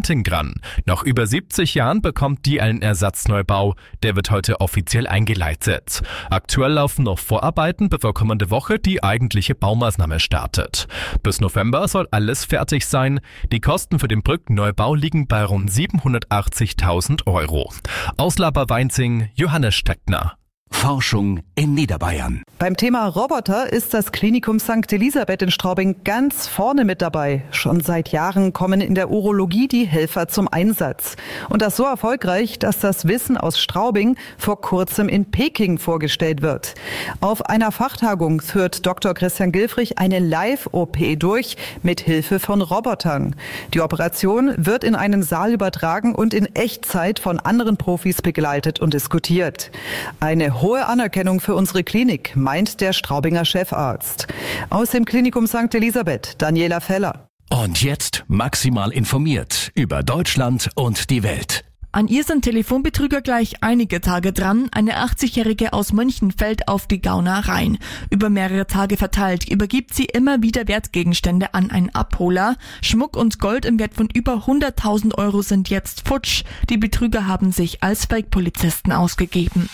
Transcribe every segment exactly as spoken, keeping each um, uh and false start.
Wantingran. Nach über siebzig Jahren bekommt die einen Ersatzneubau. Der wird heute offiziell eingeleitet. Aktuell laufen noch Vorarbeiten, bevor kommende Woche die eigentliche Baumaßnahme startet. Bis November soll alles fertig sein. Die Kosten für den Brückenneubau liegen bei rund siebenhundertachtzigtausend Euro. Aus Laberweinzing, Johannes Steckner. Forschung in Niederbayern. Beim Thema Roboter ist das Klinikum Sankt Elisabeth in Straubing ganz vorne mit dabei. Schon seit Jahren kommen in der Urologie die Helfer zum Einsatz. Und das so erfolgreich, dass das Wissen aus Straubing vor kurzem in Peking vorgestellt wird. Auf einer Fachtagung führt Doktor Christian Gilfrich eine Live-O P durch mit Hilfe von Robotern. Die Operation wird in einen Saal übertragen und in Echtzeit von anderen Profis begleitet und diskutiert. Eine hohe Anerkennung für unsere Klinik, meint der Straubinger Chefarzt. Aus dem Klinikum Sankt Elisabeth, Daniela Feller. Und jetzt maximal informiert über Deutschland und die Welt. An ihr sind Telefonbetrüger gleich einige Tage dran. Eine achtzigjährige aus München fällt auf die Gauner rein. Über mehrere Tage verteilt übergibt sie immer wieder Wertgegenstände an einen Abholer. Schmuck und Gold im Wert von über hunderttausend Euro sind jetzt futsch. Die Betrüger haben sich als Fake-Polizisten ausgegeben.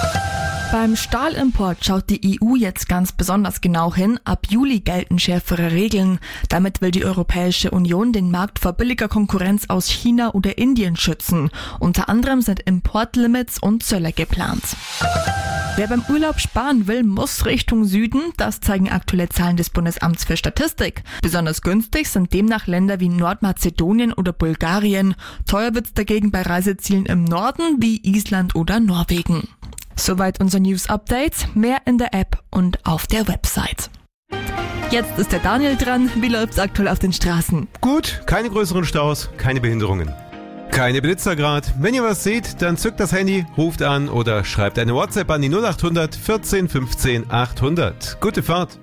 Beim Stahlimport schaut die E U jetzt ganz besonders genau hin. Ab Juli gelten schärfere Regeln. Damit will die Europäische Union den Markt vor billiger Konkurrenz aus China oder Indien schützen. Unter anderem sind Importlimits und Zölle geplant. Wer beim Urlaub sparen will, muss Richtung Süden. Das zeigen aktuelle Zahlen des Bundesamts für Statistik. Besonders günstig sind demnach Länder wie Nordmazedonien oder Bulgarien. Teuer wird's dagegen bei Reisezielen im Norden wie Island oder Norwegen. Soweit unser News-Update. Mehr in der App und auf der Website. Jetzt ist der Daniel dran. Wie läuft's aktuell auf den Straßen? Gut, keine größeren Staus, keine Behinderungen. Keine Blitzer grad. Wenn ihr was seht, dann zückt das Handy, ruft an oder schreibt eine WhatsApp an die null acht hundert vierzehn fünfzehn achthundert. Gute Fahrt.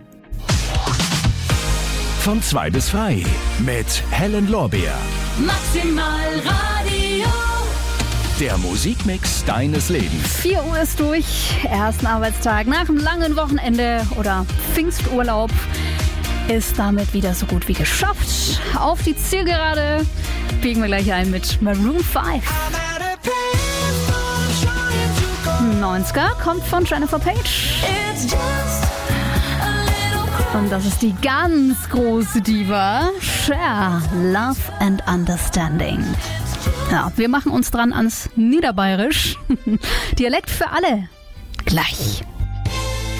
Von zwei bis frei mit Helen Lorbeer. Maximal Radio. Der Musikmix deines Lebens. vier Uhr ist durch, ersten Arbeitstag nach einem langen Wochenende oder Pfingsturlaub ist damit wieder so gut wie geschafft. Auf die Zielgerade biegen wir gleich ein mit Maroon five. neunziger kommt von Jennifer Page. Und das ist die ganz große Diva, Cher, Love and Understanding. Ja, wir machen uns dran ans Niederbayerisch. Dialekt für alle. Gleich.